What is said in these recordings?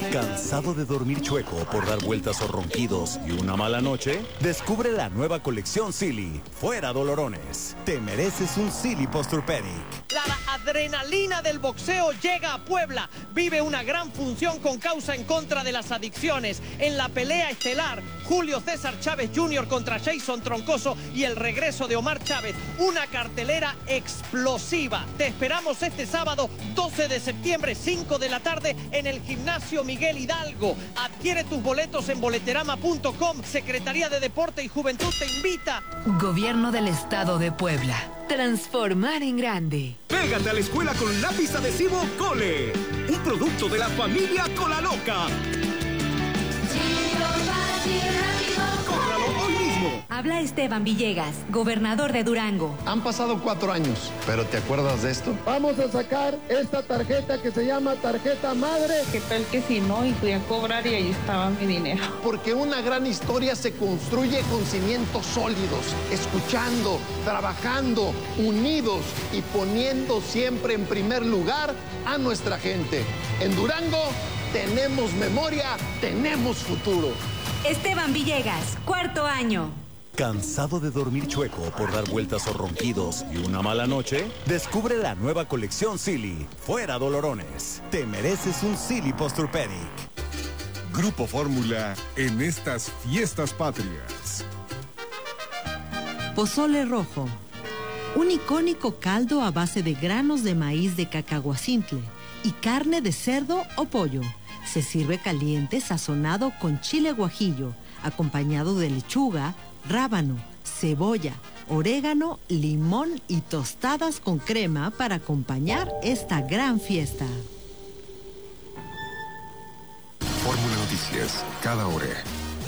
¿Cansado de dormir chueco por dar vueltas o ronquidos y una mala noche? Descubre la nueva colección Silly. Fuera dolorones. Te mereces un Silly Posturpedic. La adrenalina del boxeo llega a Puebla. Vive una gran función con causa en contra de las adicciones. En la pelea estelar, Julio César Chávez Jr. contra Jason Troncoso y el regreso de Omar Chávez. Una cartelera explosiva. Te esperamos este sábado 12 de septiembre, 5 de la tarde, en el Gimnasio Miguel Hidalgo. Adquiere tus boletos en boleterama.com. Secretaría de Deporte y Juventud te invita. Gobierno del Estado de Puebla. Transformar en grande. Pégate a la escuela con lápiz adhesivo Cole. Un producto de la familia Colaloca. ¡Cómpralo hoy mismo! Habla Esteban Villegas, gobernador de Durango. Han pasado 4 años, pero ¿te acuerdas de esto? Vamos a sacar esta tarjeta que se llama tarjeta madre. ¿Qué tal que si no? Y fui a cobrar y ahí estaba mi dinero. Porque una gran historia se construye con cimientos sólidos, escuchando, trabajando, unidos y poniendo siempre en primer lugar a nuestra gente. En Durango tenemos memoria, tenemos futuro. Esteban Villegas, 4º año. ¿Cansado de dormir chueco por dar vueltas o ronquidos y una mala noche? Descubre la nueva colección Silly. Fuera dolorones. Te mereces un Silly Posturpedic. Grupo Fórmula en estas fiestas patrias. Pozole rojo. Un icónico caldo a base de granos de maíz de cacahuacintle y carne de cerdo o pollo. Se sirve caliente, sazonado con chile guajillo, acompañado de lechuga, rábano, cebolla, orégano, limón y tostadas con crema para acompañar esta gran fiesta. Fórmula Noticias, cada hora.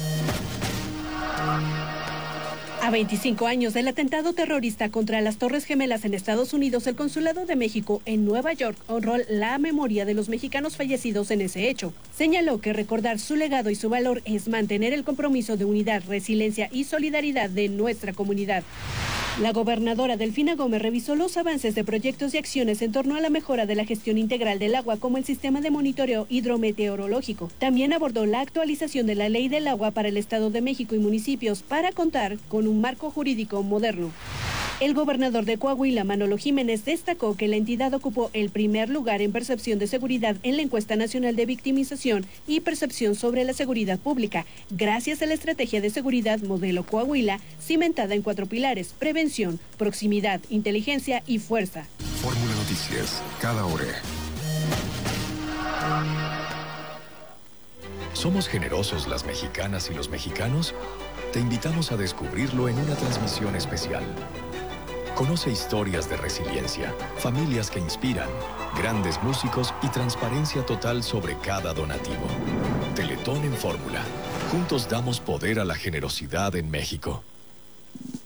A 25 años del atentado terrorista contra las Torres Gemelas en Estados Unidos, el Consulado de México en Nueva York honró la memoria de los mexicanos fallecidos en ese hecho. Señaló que recordar su legado y su valor es mantener el compromiso de unidad, resiliencia y solidaridad de nuestra comunidad. La gobernadora Delfina Gómez revisó los avances de proyectos y acciones en torno a la mejora de la gestión integral del agua, como el sistema de monitoreo hidrometeorológico. También abordó la actualización de la Ley del Agua para el Estado de México y municipios para contar con un marco jurídico moderno. El gobernador de Coahuila, Manolo Jiménez, destacó que la entidad ocupó el primer lugar en percepción de seguridad en la encuesta nacional de victimización y percepción sobre la seguridad pública, gracias a la estrategia de seguridad modelo Coahuila, cimentada en 4 pilares: prevención, proximidad, inteligencia y fuerza. Fórmula Noticias, cada hora. ¿Somos generosos las mexicanas y los mexicanos? Te invitamos a descubrirlo en una transmisión especial. Conoce historias de resiliencia, familias que inspiran, grandes músicos y transparencia total sobre cada donativo. Teletón en Fórmula. Juntos damos poder a la generosidad en México.